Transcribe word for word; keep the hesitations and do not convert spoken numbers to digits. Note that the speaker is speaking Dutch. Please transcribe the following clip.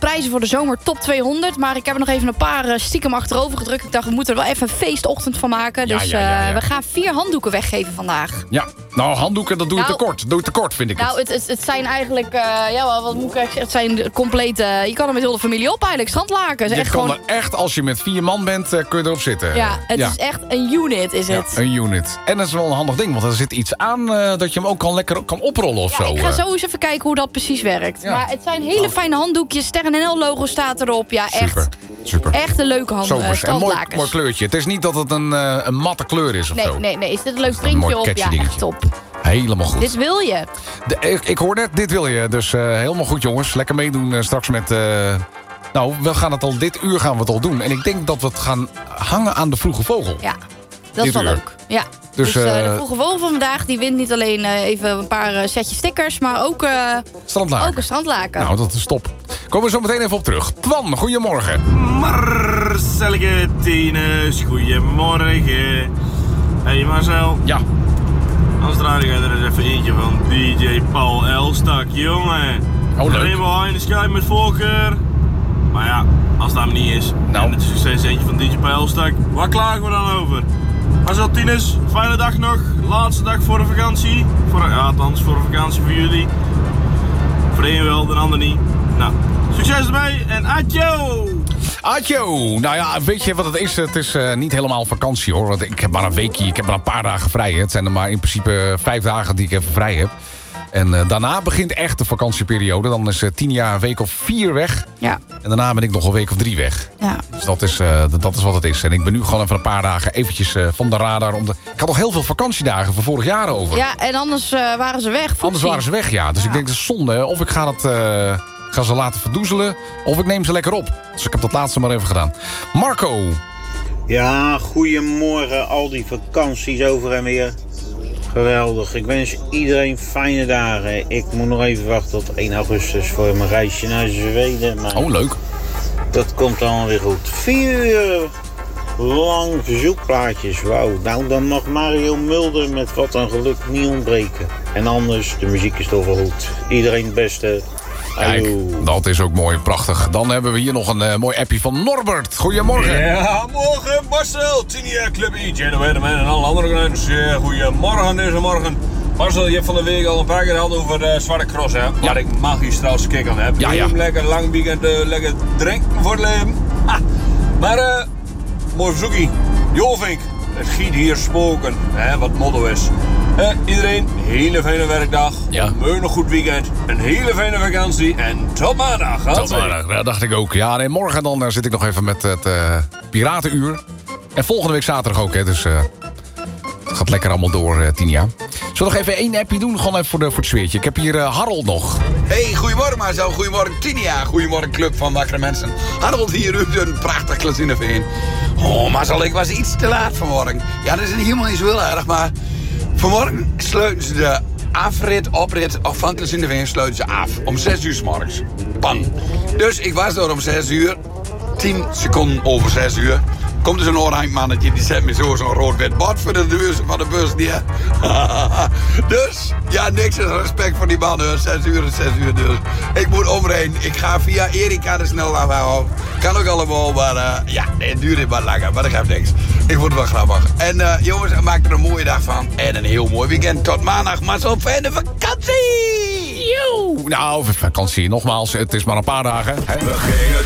prijzen voor de zomer top tweehonderd. Maar ik heb er nog even een paar uh, stiekem achterover gedrukt. Ik dacht, we moeten er wel even een feestochtend van maken. Ja, dus ja, ja, ja. Uh, we gaan vier handdoeken weggeven vandaag. Ja, nou handdoeken, dat doe je Nou, te kort. Doe je te kort, vind ik Nou, het. het, het, het zijn eigenlijk, uh, ja, wat moet ik zeggen, het zijn complete, je kan er met heel de familie op eigenlijk, strandlakens. Je Echt kan gewoon, er echt, als je met vier man bent, uh, kun je erop zitten. ja, het is echt een unit, is Ja, het. een unit. En dat is wel een handig ding, want er zit iets aan uh, dat je hem ook kan lekker kan oprollen of Ja, zo. ik ga uh. zo eens even kijken hoe dat precies werkt. Ja. Maar het zijn hele fijne handdoekjes, Sterren N L-logo staat erop. Ja, echt, Super, super. echt een leuke hand, uh, Zomers. En mooi, strandlakens. mooi kleurtje. Het is niet dat het een, uh, een matte kleur is of Nee, zo. nee, nee. Is dit een leuk een mooi printje op? catchy Ja, dingetje. echt top. Helemaal goed. Dit wil je. De, ik, ik hoor net, dit wil je. Dus uh, helemaal goed, jongens. Lekker meedoen uh, straks met... Uh, nou, we gaan het al dit uur gaan we het al doen. En ik denk dat we het gaan hangen aan de vroege vogel. Ja, dat is Dit wel uur. leuk. Ja. Dus, Dus, uh, uh, de vroege vogel van vandaag die wint niet alleen uh, even een paar uh, setjes stickers, maar ook, uh, Strandlaken. ook een strandlaken. Nou, dat is top. Komen we zo meteen even op terug. Twan, goedemorgen. Marcelige Tienes, goedemorgen. Hey Marcel, Ja. als draai ik er eens even eentje van D J Paul Elstak, jongen. Oh, leuk. Rainbow High in the Sky met voorkeur. Maar ja, als dat hem niet is, Nou. en het is nog steeds eentje van D J Paul Elstak, waar klagen we dan over? Marcel Tienes, fijne dag nog. Laatste dag voor de vakantie. Voor, ja, althans voor de vakantie voor jullie. Voor de een wel, de ander niet. Nou, succes ermee en adjo! Adjo! Nou ja, weet je wat het is? Het is uh, niet helemaal vakantie hoor. Want ik heb maar een weekje, ik heb maar een paar dagen vrij. Hè. Het zijn er maar in principe vijf dagen die ik even vrij heb. En uh, daarna begint echt de vakantieperiode. Dan is uh, tien jaar een week of vier weg. Ja. En daarna ben ik nog een week of drie weg. Ja. Dus dat is, uh, dat is wat het is. En ik ben nu gewoon even een paar dagen eventjes uh, van de radar. Om de... Ik had nog heel veel vakantiedagen van vorig jaar over. Ja, en anders uh, waren ze weg. Anders Foepsie. waren ze weg, ja. Dus Ja. ik denk, dat is zonde. Of ik ga, het, uh, ga ze laten verdoezelen, of ik neem ze lekker op. Dus ik heb dat laatste maar even gedaan. Marco. Ja, goedemorgen. Al die vakanties over en weer. Geweldig. Ik wens iedereen fijne dagen. Ik moet nog even wachten tot één augustus voor mijn reisje naar Zweden. Maar Oh, leuk. dat komt dan weer goed. Vier uur lang verzoekplaatjes. Wauw. Nou, dan mag Mario Mulder met Wat een Geluk niet ontbreken. En anders, de muziek is toch wel goed. Iedereen het beste. Kijk, Ajoe. dat is ook mooi, prachtig. Dan hebben we hier nog een uh, mooi appje van Norbert. Goedemorgen. Ja, morgen Marcel, tien jaar Club E, Jane Weatherman en alle andere mensen. Ja, goedemorgen deze morgen. Marcel, je hebt van de week al een paar keer gehad over uh, Zwarte Cross, hè? Waar ik magistraal skik aan heb. Ja, ja. Lekker lang weekend, uh, lekker drinken voor het leven. Ha. Maar, eh, uh, mooi verzoekie. Jovink, het giet hier spoken, hè, wat het motto is. Uh, iedereen, hele fijne werkdag. Ja. Een nog goed weekend. Een hele fijne vakantie. En tot maandag. Tot maandag, dat dacht ik ook. Ja, nee, morgen dan uh, zit ik nog even met het uh, Piratenuur. En volgende week zaterdag ook, hè. Dus uh, het gaat lekker allemaal door, uh, tien jaar. Zullen we nog even één appje doen? Gewoon even voor, de, voor het sfeertje. Ik heb hier uh, Harold nog. Hey, goedemorgen Marcel, goedemorgen Tinia, goedemorgen Club van Wakkere Mensen. Harold hier, u een prachtig Klazineveen. Oh Marcel, ik was iets te laat vanmorgen. Ja, dat is helemaal niet zo heel erg, maar vanmorgen sluiten ze de afrit, oprit of van Klazineveen sluiten ze af. Om zes uur 's morgens. Bang. Dus ik was er om zes uur, tien seconden over zes uur. Komt er zo'n oranje mannetje, die zet me zo zo'n rood-wit bord voor de deur van de bus neer. Dus, ja, niks is respect voor die man, hoor. Zes uur is zes uur dus. Ik moet omrijden. Ik ga via Erika de snelweg af. Kan ook allemaal, maar uh, ja, het duurt wat langer, maar dat geeft niks. Ik vond het wel grappig. En uh, jongens, maak er een mooie dag van. En een heel mooi weekend. Tot maandag, maar zo'n fijne vakantie! Nou, vakantie, nogmaals, het is maar een paar dagen. Hè? We gingen